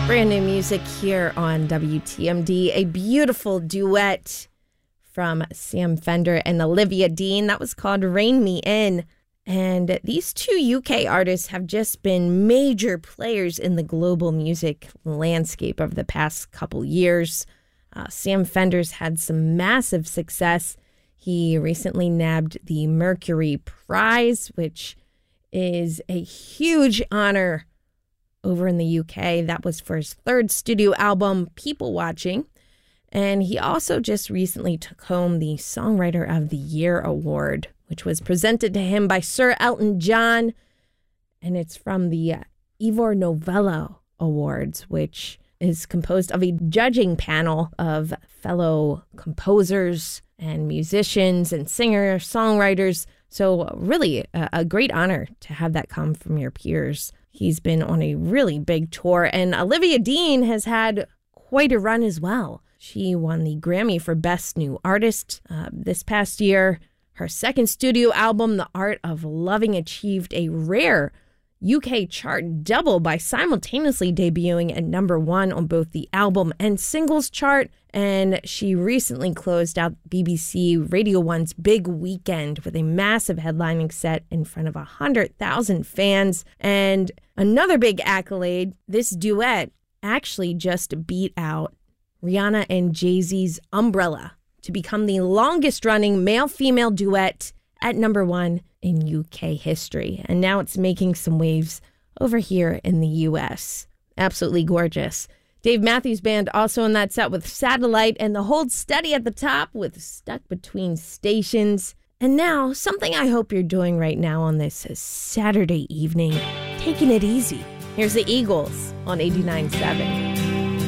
Brand new music here on WTMD. A beautiful duet from Sam Fender and Olivia Dean. That was called Rein Me In. And these two UK artists have just been major players in the global music landscape over the past couple years. Sam Fender's had some massive success. He recently nabbed the Mercury Prize, which is a huge honor over in the UK. That was for his third studio album, People Watching. And he also just recently took home the Songwriter of the Year award, which was presented to him by Sir Elton John. And it's from the Ivor Novello Awards, which is composed of a judging panel of fellow composers and musicians and singers, songwriters. So really a great honor to have that come from your peers. He's been on a really big tour, and Olivia Dean has had quite a run as well. She won the Grammy for Best New Artist this past year. Her second studio album, The Art of Loving, achieved a rare UK chart double by simultaneously debuting at #1 on both the album and singles chart. And she recently closed out BBC Radio 1's Big Weekend with a massive headlining set in front of 100,000 fans. And another big accolade, this duet actually just beat out Rihanna and Jay-Z's Umbrella to become the longest running male-female duet at #1 in UK history. And now it's making some waves over here in the US. Absolutely gorgeous. Dave Matthews Band also in that set with Satellite, and the Hold Steady at the top with Stuck Between Stations. And now, something I hope you're doing right now on this Saturday evening, taking it easy. Here's the Eagles on 89.7.